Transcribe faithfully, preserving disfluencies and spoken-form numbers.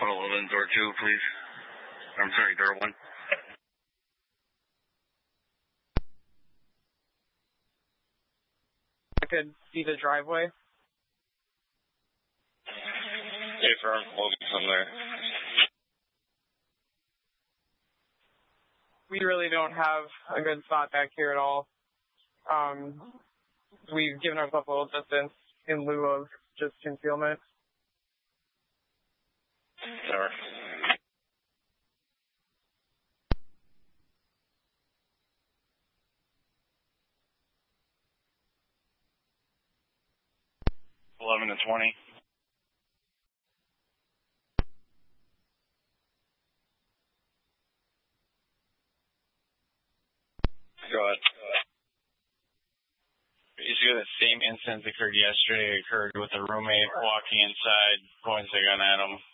eleven, door two, please. I'm sorry, door one. I could see the driveway. Okay, firm, holding from there. We really don't have a good spot back here at all. Um, we've given ourselves a little distance in lieu of just concealment. Sure. eleven to twenty. Go ahead. Basically, the same incident occurred yesterday. Occurred with a roommate walking inside, points a gun at him.